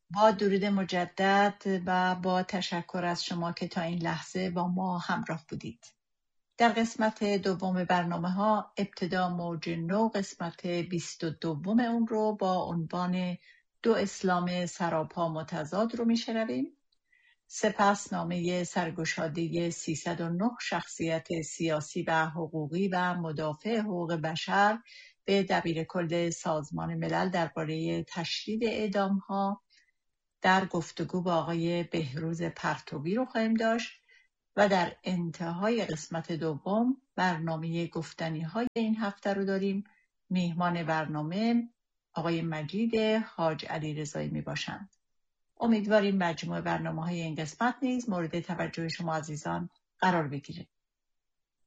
با درود مجدد و با تشکر از شما که تا این لحظه با ما همراه بودید. در قسمت دوم برنامه ابتدا موج نو قسمت 22 اون رو با عنوان دو اسلام سراپا متضاد رو میشنویم. سپس نامه سرگشاده 309 شخصیت سیاسی و حقوقی و مدافع حقوق بشر به دبیرکل سازمان ملل درباره تشدید اعدام‌ها در گفتگو با آقای بهروز پرتوی رو خواهیم داشت و در انتهای قسمت دوم برنامه گفتنی‌های این هفته رو داریم. میهمان برنامه آقای مجید حاج علی رضایی می باشند. امیدواریم مجموع برنامه‌های این قسمت نیز مورد توجه شما عزیزان قرار بگیره.